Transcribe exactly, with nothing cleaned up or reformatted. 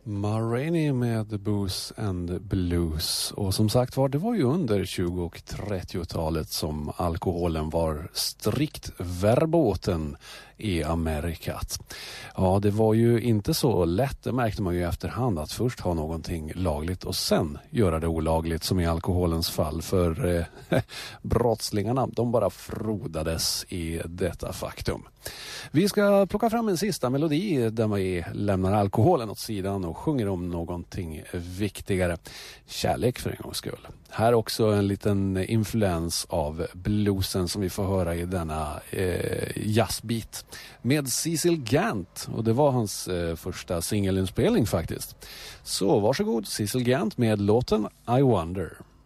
Ma Rainey med Booze and Blues. Och som sagt var, det var ju under tjugo- och trettiotalet som alkoholen var strikt verboten i Amerikat. Ja, det var ju inte så lätt, det märkte man ju efterhand, att först ha någonting lagligt och sen göra det olagligt, som i alkoholens fall. För eh, brottslingarna, de bara frodades i detta faktum. Vi ska plocka fram en sista melodi där vi lämnar alkoholen åt sidan och sjunger om någonting viktigare. Kärlek för en gångs skull. Här också en liten influens av bluesen som vi får höra i denna eh, jazzbit med Cecil Gant, och det var hans eh, första singelinspelning faktiskt. Så varsågod Cecil Gant med låten I Wonder.